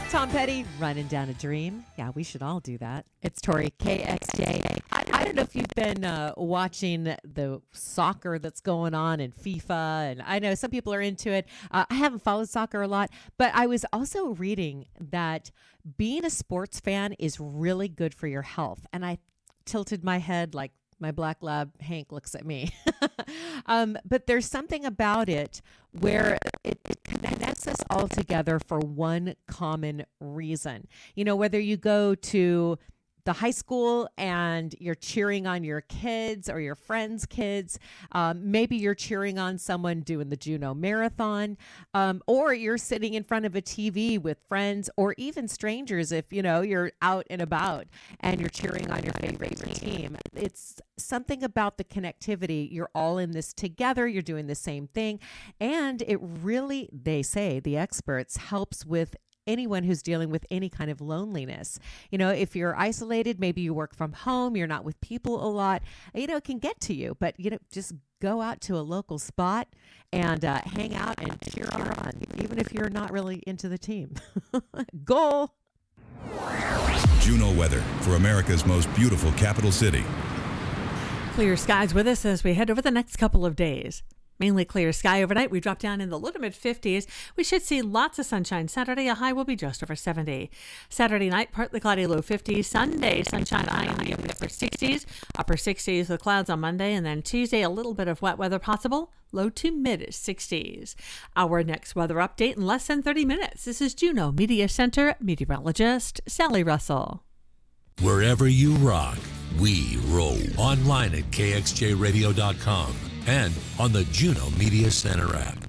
Tom Petty, Running Down a Dream. Yeah, we should all do that. It's Tori, KXJ. I don't know if you've been watching the soccer that's going on in FIFA, and I know some people are into it. I haven't followed soccer a lot, but I was also reading that being a sports fan is really good for your health. And I tilted my head like my black lab Hank looks at me. But there's something about it where it connects us all together for one common reason. You know, whether you go to the high school and you're cheering on your kids or your friends' kids, maybe you're cheering on someone doing the Juneau Marathon, or you're sitting in front of a TV with friends or even strangers if, you know, you're out and about and you're cheering on your favorite team. It's something about the connectivity. You're all in this together. You're doing the same thing. And it really, they say, the experts, helps with anyone who's dealing with any kind of loneliness. You know, if you're isolated, maybe you work from home, you're not with people a lot, you know, it can get to you. But, you know, just go out to a local spot and hang out and cheer on, even if you're not really into the team. Goal! Juneau weather for America's most beautiful capital city. Clear skies with us as we head over the next couple of days. Mainly clear sky overnight. We drop down in the low to mid 50s. We should see lots of sunshine Saturday. A high will be just over 70. Saturday night, partly cloudy, low 50s. Sunday, sunshine high in the upper 60s. Upper 60s with clouds on Monday. And then Tuesday, a little bit of wet weather possible. Low to mid 60s. Our next weather update in less than 30 minutes. This is Juneau Media Center meteorologist Sally Russell. Wherever you rock, we roll. Online at kxjradio.com. and on the Juneau Media Center app.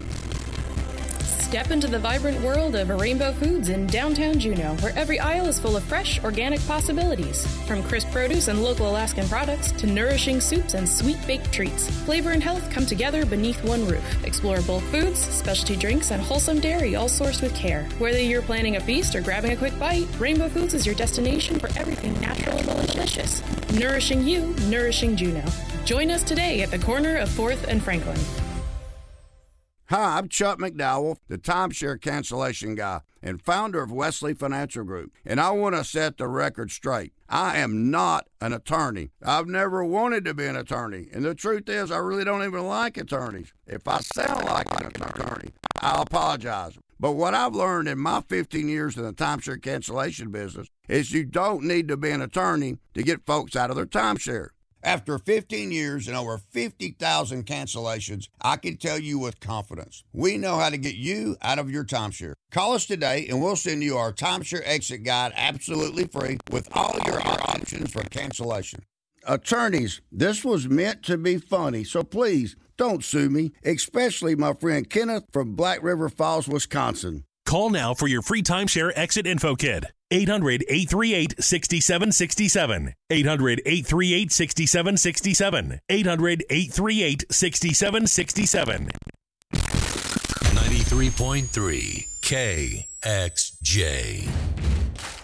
Step into the vibrant world of Rainbow Foods in downtown Juneau, where every aisle is full of fresh, organic possibilities. From crisp produce and local Alaskan products to nourishing soups and sweet-baked treats, flavor and health come together beneath one roof. Explore bulk foods, specialty drinks, and wholesome dairy, all sourced with care. Whether you're planning a feast or grabbing a quick bite, Rainbow Foods is your destination for everything natural and delicious. Nourishing you, nourishing Juneau. Join us today at the corner of 4th and Franklin. Hi, I'm Chuck McDowell, the timeshare cancellation guy and founder of Wesley Financial Group, and I want to set the record straight. I am not an attorney. I've never wanted to be an attorney, and the truth is I really don't even like attorneys. If I sound like an attorney, I'll apologize. But what I've learned in my 15 years in the timeshare cancellation business is you don't need to be an attorney to get folks out of their timeshare. After 15 years and over 50,000 cancellations, I can tell you with confidence, we know how to get you out of your timeshare. Call us today and we'll send you our timeshare exit guide absolutely free with all your options for cancellation. Attorneys, this was meant to be funny, so please don't sue me, especially my friend Kenneth from Black River Falls, Wisconsin. Call now for your free timeshare exit info kit. 800-838-6767. 800-838-6767. 800-838-6767. 93.3 KXJ.